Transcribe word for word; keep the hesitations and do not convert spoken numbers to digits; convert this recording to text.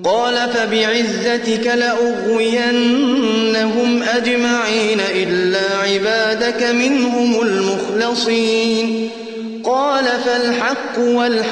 قال فبعزتك لأغوينهم أجمعين إلا عبادك منهم المخلصين قال فالحق والحق